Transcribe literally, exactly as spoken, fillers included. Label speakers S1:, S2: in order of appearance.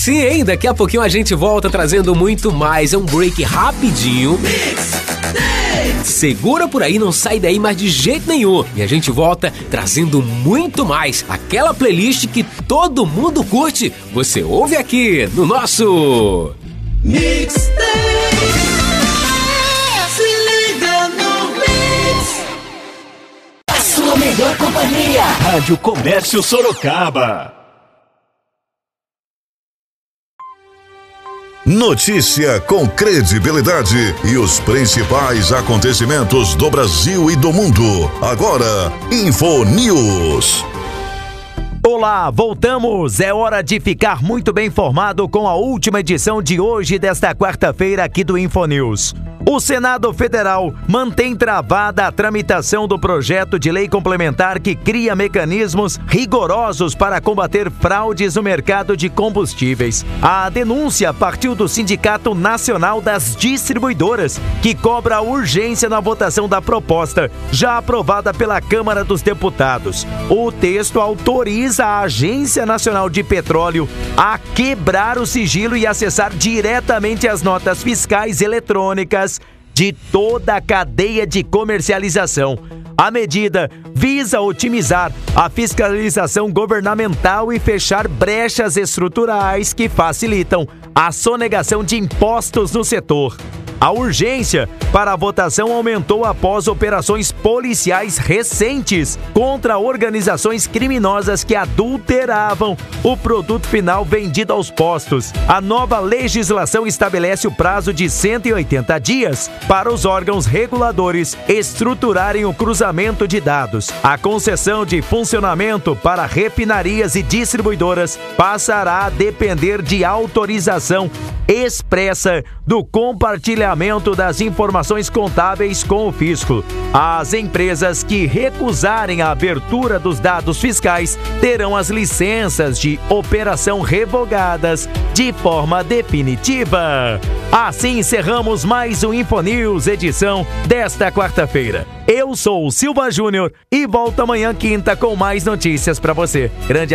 S1: sim, hein? Daqui a pouquinho a gente volta trazendo muito mais. É um break rapidinho. Segura por aí, não sai daí mais de jeito nenhum. E a gente volta trazendo muito mais. Aquela playlist que todo mundo curte, você ouve aqui no nosso Mixtape. Se liga no Mix.
S2: A sua melhor companhia.
S3: Rádio Comércio Sorocaba.
S4: Notícia com credibilidade e os principais acontecimentos do Brasil e do mundo. Agora, Info News.
S5: Olá, voltamos! É hora de ficar muito bem informado com a última edição de hoje, desta quarta-feira, aqui do Infonews. O Senado Federal mantém travada a tramitação do projeto de lei complementar que cria mecanismos rigorosos para combater fraudes no mercado de combustíveis. A denúncia partiu do Sindicato Nacional das Distribuidoras, que cobra urgência na votação da proposta, já aprovada pela Câmara dos Deputados. O texto autoriza a Agência Nacional de Petróleo a quebrar o sigilo e acessar diretamente as notas fiscais eletrônicas de toda a cadeia de comercialização. A medida visa otimizar a fiscalização governamental e fechar brechas estruturais que facilitam a sonegação de impostos no setor. A urgência para a votação aumentou após operações policiais recentes contra organizações criminosas que adulteravam o produto final vendido aos postos. A nova legislação estabelece o prazo de cento e oitenta dias para os órgãos reguladores estruturarem o cruzamento de dados. A concessão de funcionamento para refinarias e distribuidoras passará a depender de autorização expressa do compartilhamento das informações contábeis com o fisco. As empresas que recusarem a abertura dos dados fiscais terão as licenças de operação revogadas de forma definitiva. Assim encerramos mais um Infonews, edição desta quarta-feira. Eu sou o Silva Júnior e volto amanhã quinta com mais notícias para você. Grande